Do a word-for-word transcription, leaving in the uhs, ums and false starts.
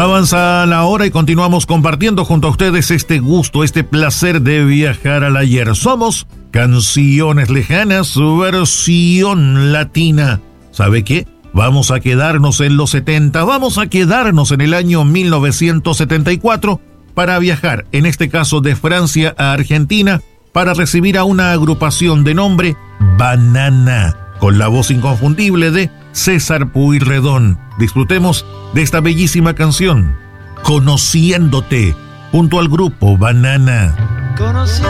Avanza la hora y continuamos compartiendo junto a ustedes este gusto, este placer de viajar al ayer. Somos Canciones Lejanas, versión latina. ¿Sabe qué? Vamos a quedarnos en los setenta, vamos a quedarnos en el año mil novecientos setenta y cuatro para viajar, en este caso de Francia a Argentina, para recibir a una agrupación de nombre Banana, con la voz inconfundible de César Pueyrredón. Disfrutemos de esta bellísima canción, Conociéndote, junto al grupo Banana. Conociéndote.